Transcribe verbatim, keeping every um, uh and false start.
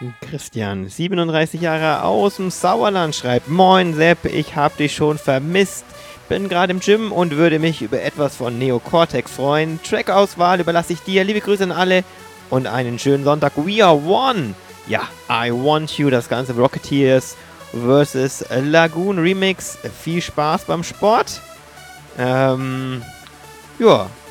Christian, siebenunddreißig Jahre aus dem Sauerland, schreibt: Moin Sepp, ich hab dich schon vermisst. Bin gerade im Gym und würde mich über etwas von Neo Cortex freuen. Trackauswahl überlasse ich dir. Liebe Grüße an alle und einen schönen Sonntag. We are one. Ja, I want you. Das ganze Rocketeers versus Lagoon Remix. Viel Spaß beim Sport. Ähm, ja.